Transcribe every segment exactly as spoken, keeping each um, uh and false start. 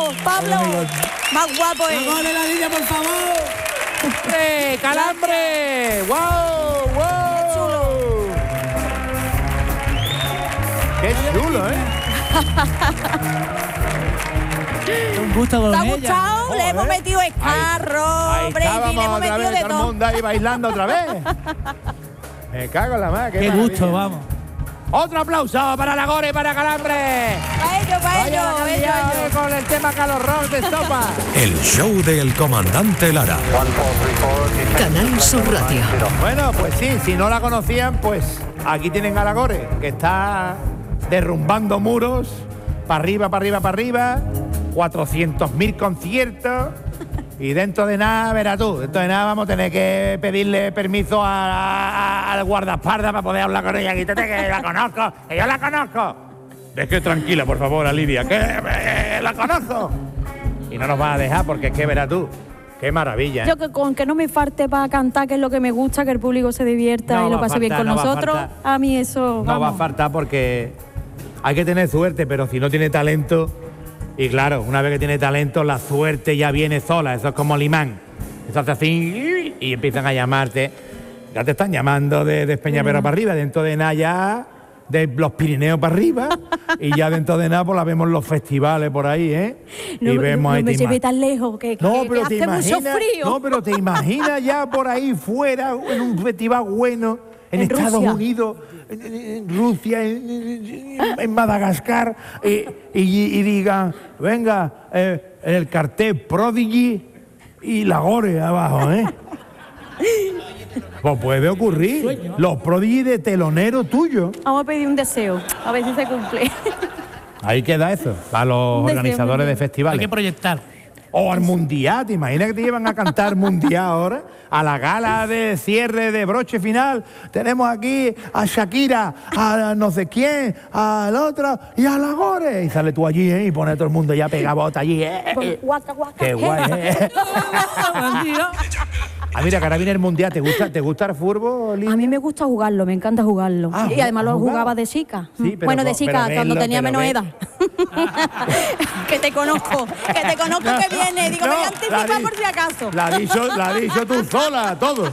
Pablo. Más guapo es. ¡Gol de la línea, por favor! ¡Eh, Calambre! ¡Wow! ¡Wow! ¡Qué chulo, eh! Un gusto con ¿Te ha ella. gustado? Le hemos metido escarro, Ahí Brady, le estábamos hemos otra metido vez, de todo el todo. mundo ahí bailando otra vez. Me cago en la madre. Qué maravilla. gusto, vamos. Otro aplauso para la Gore y para Calambre. Para ellos, para Vaya ellos, la ellos, liada, ellos. eh, con el tema calorrón de sopa. El show del comandante Lara. Canal Sur Radio. Bueno, pues sí, si no la conocían, pues aquí tienen a la Gore, que está derrumbando muros, para arriba, para arriba, para arriba, cuatrocientos mil conciertos, y dentro de nada, verás tú, dentro de nada vamos a tener que pedirle permiso a- a- al guardaespaldas para poder hablar con ella. Quítate, que la conozco, que yo la conozco. Deje tranquila, por favor, a Lidia, que eh, la conozco. Y no nos va a dejar porque es que verás tú, qué maravilla. ¿eh? Yo que con que no me falte para cantar, que es lo que me gusta, que el público se divierta No y lo va a pase bien faltar, con no va a nosotros, faltar. a mí eso, No va a vamos. faltar porque hay que tener suerte, pero si no tiene talento, y claro, una vez que tiene talento, la suerte ya viene sola, eso es como el imán. Eso hace así y empiezan a llamarte. Ya te están llamando de, de Peñaperro para arriba, dentro de nada ya de los Pirineos para arriba, y ya dentro de nada pues la vemos en los festivales por ahí, ¿eh? No, y vemos no, ahí no me te lleve ima- tan lejos, que, que- no, que pero te hace mucho imaginas, frío. no, pero te imaginas ya por ahí fuera, en un festival bueno, en, En Estados Rusia. Unidos, en, en- en Rusia, en, en- en Madagascar, eh, y, y digan, venga, eh, el cartel Prodigy y la Gore abajo, ¿eh? Pues puede ocurrir. Los Prodigy de telonero tuyo. Vamos a pedir un deseo, a ver si se cumple. Ahí queda eso, para los Un deseo, organizadores muy de bien. festivales. Hay que proyectar. O al mundial, ¿te imaginas que te llevan a cantar mundial ahora? A la gala de cierre de broche final. Tenemos aquí a Shakira, a no sé quién, al otro y a la Gore. Y sale tú allí, ¿eh? Y pone a todo el mundo ya pegado bota allí, ¿eh? Guaca, guaca. Qué guay, ¿eh? Bandido. Ah, mira, que ahora viene el mundial. ¿Te gusta, te gusta el fútbol, Lili? A mí me gusta jugarlo, me encanta jugarlo. Ah, y además ¿has lo jugado? jugaba de chica. Sí, pero bueno, de co- chica, pero cuando verlo, tenía pero menos ve- edad. Que te conozco, que te conozco que viene. Digo, No, me voy a la anticipar di- por si acaso. La has dicho, la has dicho tú sola, todo.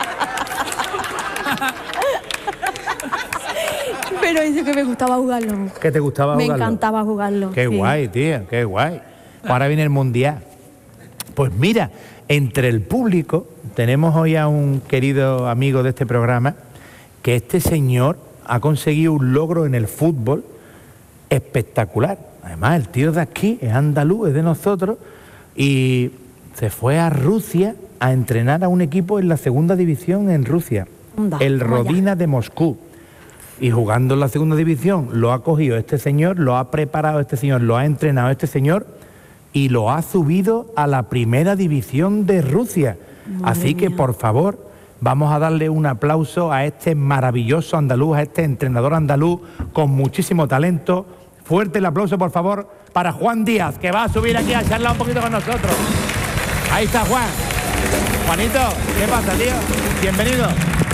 Pero dice que me gustaba jugarlo. ¿Qué te gustaba Me jugarlo? encantaba jugarlo. Qué sí. guay, tío, qué guay. Ahora viene el mundial. Pues mira, entre el público tenemos hoy a un querido amigo de este programa, que este señor ha conseguido un logro en el fútbol espectacular. Además, el tío de aquí es andaluz, es de nosotros, y se fue a Rusia a entrenar a un equipo en la segunda división en Rusia, Anda, el toma ya. Rodina de Moscú. Y jugando en la segunda división lo ha cogido este señor, lo ha preparado este señor, lo ha entrenado este señor y lo ha subido a la primera división de Rusia. Así que, por favor, vamos a darle un aplauso a este maravilloso andaluz, a este entrenador andaluz con muchísimo talento. Fuerte el aplauso, por favor, para Juan Díaz, que va a subir aquí a charlar un poquito con nosotros. Ahí está Juan. Juanito, ¿qué pasa, tío? Bienvenido.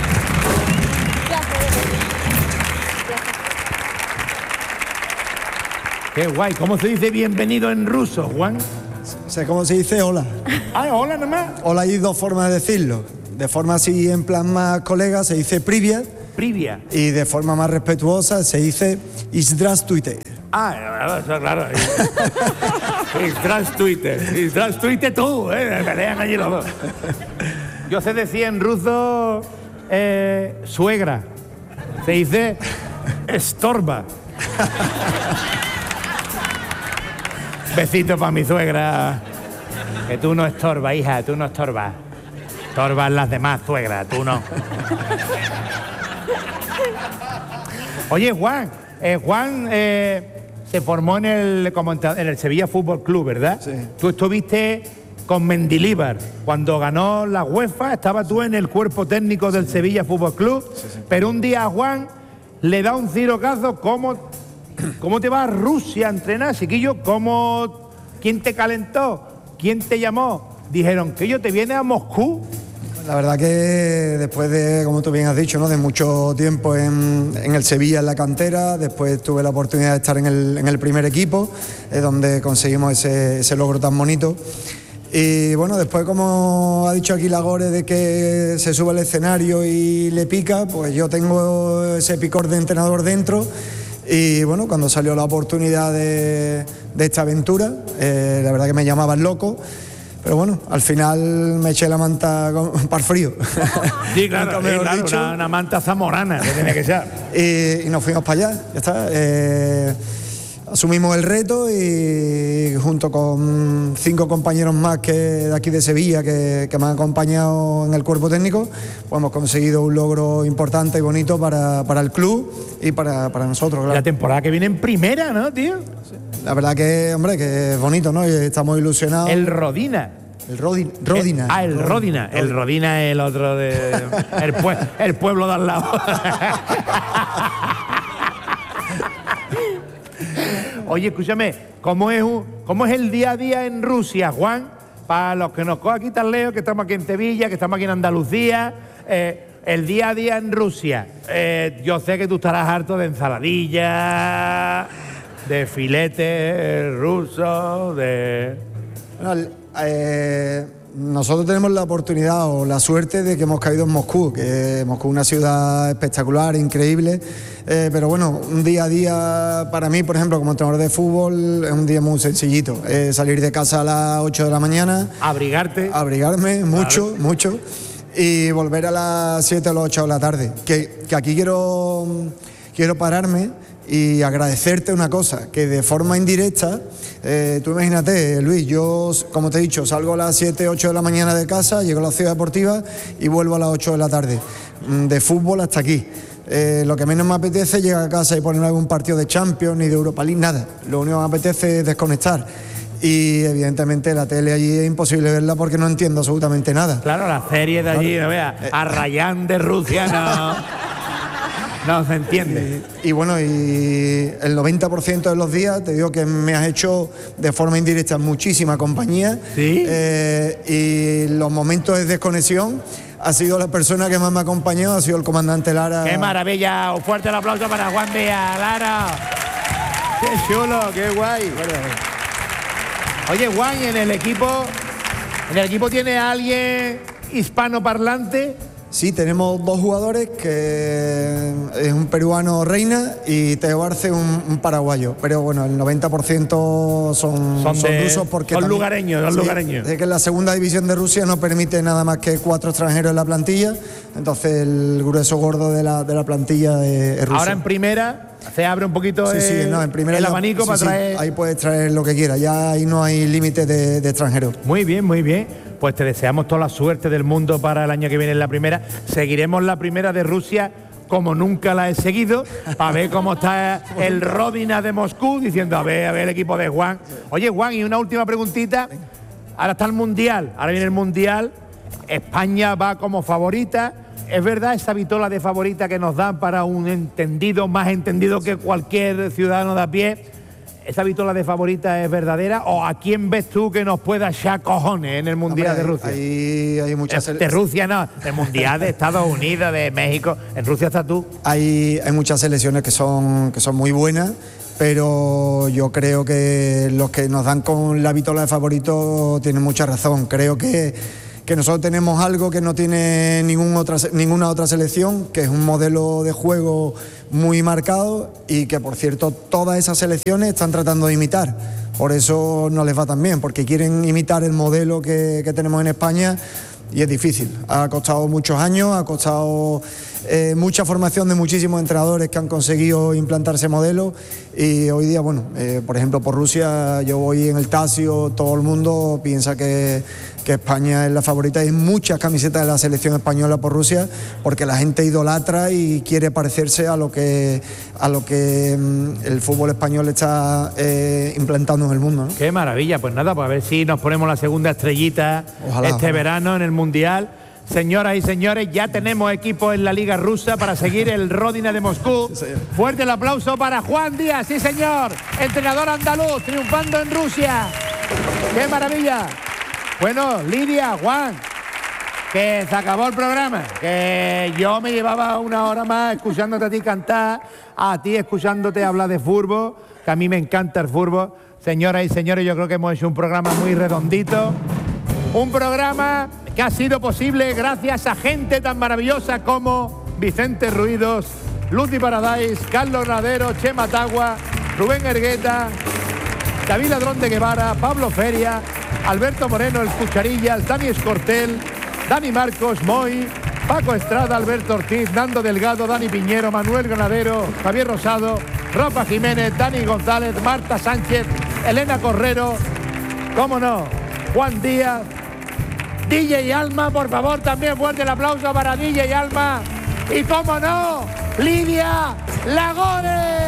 Qué guay. ¿Cómo se dice bienvenido en ruso, Juan? O sea, ¿cómo se dice hola? Ah, hola nomás. Hola, hay dos formas de decirlo. De forma así, en plan más colega, se dice privyet, Privia. y de forma más respetuosa se dice Zdravstvuyte. Ah, eso claro. Tras Twitter. Tras Twitter tú, ¿eh? Me pelean allí los dos. Yo sé decir en ruso eh, suegra. Se dice estorba. Besito para mi suegra. Que tú no estorbas, hija, tú no estorbas. Estorbas las demás suegras, tú no. Oye, Juan, eh, Juan eh, se formó en el, como en el Sevilla Fútbol Club, ¿verdad? Sí. Tú estuviste con Mendilíbar. Cuando ganó la UEFA, estabas tú en el cuerpo técnico del Sevilla Fútbol Club, Sí, sí. pero un día a Juan le da un cirocazo. ¿Cómo, cómo te vas a Rusia a entrenar, chiquillo? ¿Cómo, ¿Quién te calentó? ¿Quién te llamó? Dijeron que yo te viene a Moscú. La verdad que después de, como tú bien has dicho, ¿no?, de mucho tiempo en, en el Sevilla, en la cantera, después tuve la oportunidad de estar en el, en el primer equipo, eh, donde conseguimos ese, ese logro tan bonito. Y bueno, después, como ha dicho aquí Lagore, de que se sube al escenario y le pica, pues yo tengo ese picor de entrenador dentro. Y bueno, cuando salió la oportunidad de, de esta aventura, eh, la verdad que me llamaban loco. Pero bueno, al final me eché la manta con, para el frío. Sí, claro, sí, claro, dicho. Una, una manta zamorana que tiene que ser. Y, y nos fuimos para allá, ya está. Eh, asumimos el reto y junto con cinco compañeros más que de aquí de Sevilla que, que me han acompañado en el cuerpo técnico, pues hemos conseguido un logro importante y bonito para, para el club y para, para nosotros. Claro. La temporada que viene en primera, ¿no, tío? La verdad que, hombre, que es bonito, ¿no? Y estamos ilusionados. El Rodina. El Rodin, Rodina. El, ah, el Rodina. El Rodina es el otro de... el, pue, el pueblo de al lado. Oye, escúchame, ¿cómo es, un, ¿cómo es el día a día en Rusia, Juan? Para los que nos cojan aquí tan lejos, que estamos aquí en Sevilla, que estamos aquí en Andalucía, eh, el día a día en Rusia. Eh, yo sé que tú estarás harto de ensaladilla, de filetes rusos, de... Bueno, eh, nosotros tenemos la oportunidad o la suerte de que hemos caído en Moscú, que Moscú es una ciudad espectacular, increíble, eh, pero bueno, un día a día para mí, por ejemplo, como entrenador de fútbol, es un día muy sencillito. Eh, salir de casa a las ocho de la mañana. Abrigarte. Abrigarme, mucho, claro. mucho. Y volver a las siete o las ocho de la tarde. Que, que aquí quiero, quiero pararme y agradecerte una cosa, que de forma indirecta, eh, tú imagínate, Luis, yo, como te he dicho, salgo a las siete, ocho de la mañana de casa, llego a la ciudad deportiva y vuelvo a las ocho de la tarde. De fútbol hasta aquí. Eh, lo que menos me apetece es llegar a casa y poner algún partido de Champions ni de Europa League, nada. Lo único que me apetece es desconectar. Y evidentemente la tele allí es imposible verla porque no entiendo absolutamente nada. Claro, la serie de allí, claro. No veas, a Rayán de Rusia no, no se entiende. Y, y bueno, y el noventa por ciento de los días te digo que me has hecho de forma indirecta muchísima compañía. ¿Sí? Eh, y los momentos de desconexión ha sido la persona que más me ha acompañado, ha sido el comandante Lara. ¡Qué maravilla! Un fuerte el aplauso para Juan Díaz, Lara. ¡Qué chulo, qué guay! Oye, Juan, ¿en el equipo, en el equipo tiene alguien hispanoparlante? Sí, tenemos dos jugadores, que es un peruano, Reina, y Teo Arce, un, un paraguayo. Pero bueno, el noventa por ciento son, son, son de, rusos porque... Son también, lugareños, son sí, lugareños. Es que la segunda división de Rusia no permite nada más que cuatro extranjeros en la plantilla, entonces el grueso gordo de la, de la plantilla es, es ruso. Ahora en primera se abre un poquito sí, sí, el, no, en primera el ya, abanico sí, para sí, traer... ahí puedes traer lo que quieras, ya ahí no hay límite de, de extranjeros. Muy bien, muy bien. Pues te deseamos toda la suerte del mundo para el año que viene en la primera. Seguiremos la primera de Rusia como nunca la he seguido, para ver cómo está el Rodina de Moscú, diciendo a ver, a ver el equipo de Juan. Oye, Juan, y una última preguntita. Ahora está el Mundial, ahora viene el Mundial. España va como favorita. ¿Es verdad esa vitola de favorita que nos dan para un entendido, más entendido que cualquier ciudadano de a pie? ¿Esa vitola de favorita es verdadera? ¿O a quién ves tú que nos pueda echar cojones en el Mundial Hombre, de Rusia? Hay, hay muchas De Rusia no, del Mundial de Estados Unidos, de México. En Rusia estás tú. Hay, hay muchas selecciones que son, que son muy buenas, pero yo creo que los que nos dan con la vitola de favorito tienen mucha razón. Creo que, que nosotros tenemos algo que no tiene ningún otra, ninguna otra selección, que es un modelo de juego muy marcado y que, por cierto, todas esas selecciones están tratando de imitar. Por eso no les va tan bien, porque quieren imitar el modelo que, que tenemos en España y es difícil. Ha costado muchos años, ha costado eh, mucha formación de muchísimos entrenadores que han conseguido implantar ese modelo y hoy día, bueno, eh, por ejemplo, por Rusia, yo voy en el Tasio, todo el mundo piensa que, que España es la favorita. Hay muchas camisetas de la selección española por Rusia porque la gente idolatra y quiere parecerse a lo que, a lo que mm, el fútbol español está eh, implantando en el mundo, ¿no? Qué maravilla, pues nada, pues a ver si nos ponemos la segunda estrellita Ojalá, este ojalá. verano en el Mundial. Señoras y señores, ya tenemos equipo en la Liga Rusa para seguir el Rodina de Moscú. Fuerte el aplauso para Juan Díaz, sí señor, entrenador andaluz, triunfando en Rusia. ¡Qué maravilla! Bueno, Lidia, Juan, Que se acabó el programa, que yo me llevaba una hora más escuchándote a ti cantar, a ti escuchándote hablar de fútbol, que a mí me encanta el fútbol. Señoras y señores, yo creo que hemos hecho un programa muy redondito, un programa que ha sido posible gracias a gente tan maravillosa como Vicente Ruidos, Lucy Paradise, Carlos Radero, Chema Tagua, Rubén Ergueta, David Ladrón de Guevara, Pablo Feria, Alberto Moreno, el Cucharillas, Dani Escortel, Dani Marcos, Moy, Paco Estrada, Alberto Ortiz, Nando Delgado, Dani Piñero, Manuel Granadero, Javier Rosado, Rafa Jiménez, Dani González, Marta Sánchez, Elena Correro, cómo no, Juan Díaz, D J Alma, por favor, también fuerte el aplauso para D J Alma, y cómo no, Lidia Lagore.